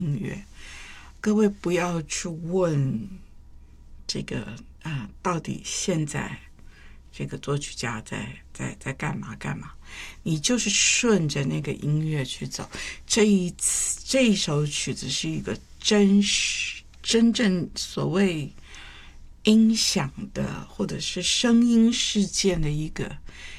各位不要去问这个到底现在这个作曲家在干嘛，你就是顺着那个音乐去走。这一首曲子是一个真正所谓音响的，或者是声音世界的一个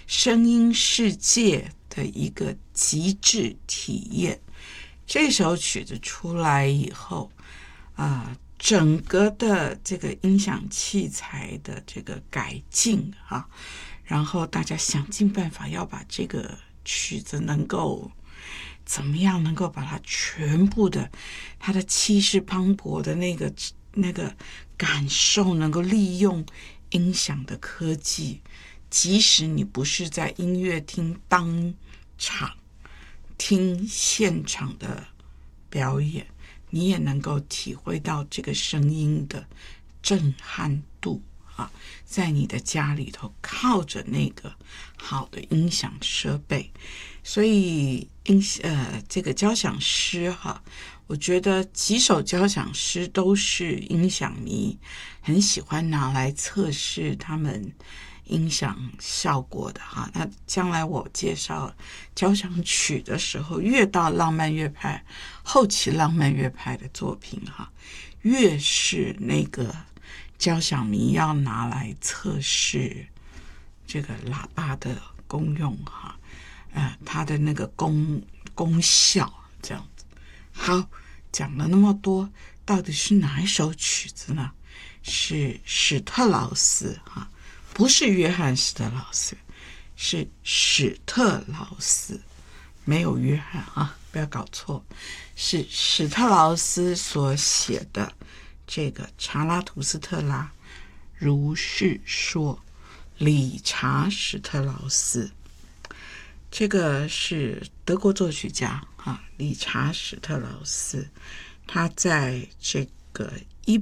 极致体验。这首曲子出来以后整个的这个音响器材的这个改进然后大家想尽办法要把这个曲子能够怎么样能够把它全部的它的气势磅礴的那个感受能够利用音响的科技，即使你不是在音乐厅当场听现场的表演，你也能够体会到这个声音的震撼度在你的家里头靠着那个好的音响设备。所以这个交响诗我觉得几首交响诗都是音响迷很喜欢拿来测试他们音响效果的那将来我介绍交响曲的时候，越到浪漫乐派后期浪漫乐派的作品越是那个交响迷要拿来测试这个喇叭的功用它的那个功效这样子。好，讲了那么多，到底是哪一首曲子呢？是史特劳斯不是约翰史特劳斯，是史特劳斯，没有约翰不要搞错，是史特劳斯所写的这个查拉图斯特拉如是说。理查史特劳斯，这个是德国作曲家理查史特劳斯，他在这个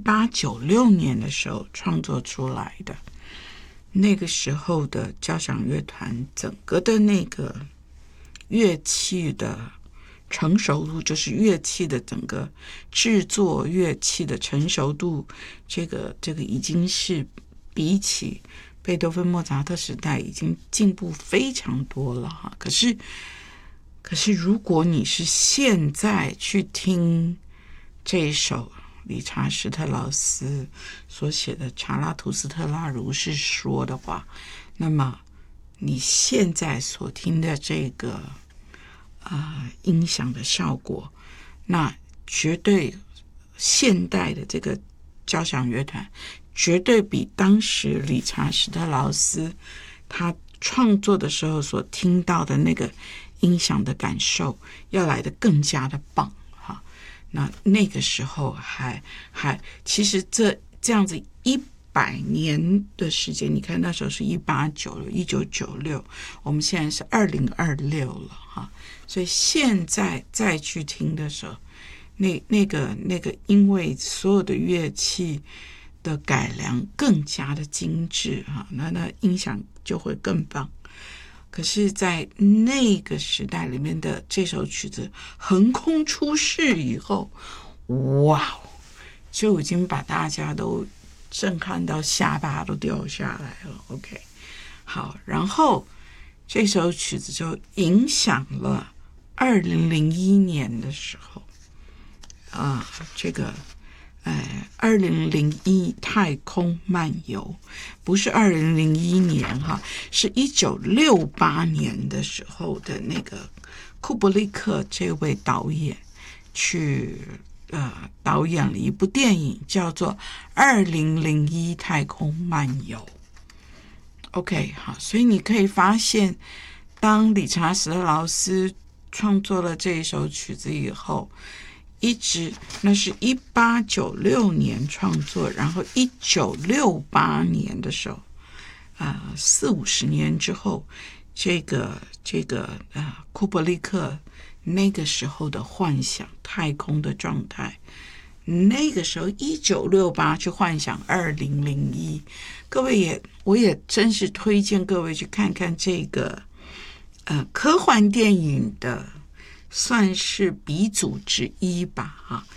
1896年的时候创作出来的。那个时候的交响乐团整个的那个乐器的成熟度，就是乐器的整个制作乐器的成熟度，这个已经是比起贝多芬莫扎特时代已经进步非常多了可是如果你是现在去听这一首理查史特劳斯所写的查拉图斯特拉如是说的话，那么你现在所听的这个音响的效果，那绝对现代的这个交响乐团绝对比当时理查史特劳斯他创作的时候所听到的那个音响的感受要来得更加的棒那个时候还其实这样子100年的时间，你看那时候是1996，我们现在是2026了所以现在再去听的时候，那个因为所有的乐器的改良更加的精致那音响就会更棒。可是在那个时代里面的这首曲子横空出世以后，哇，就已经把大家都震撼到下巴都掉下来了。 OK， 好，然后这首曲子就影响了2001年的时候这个2001太空漫游，不是2001年是1968年的时候的那个库布里克这位导演去导演了一部电影叫做2001太空漫游。 OK， 好，所以你可以发现当理查史特劳斯创作了这一首曲子以后，那是1896年创作，然后1968年的时候40-50年之后，这个库布里克那个时候的幻想太空的状态，那个时候1968去幻想2001，各位我也真是推荐各位去看看这个科幻电影的算是鼻祖之一吧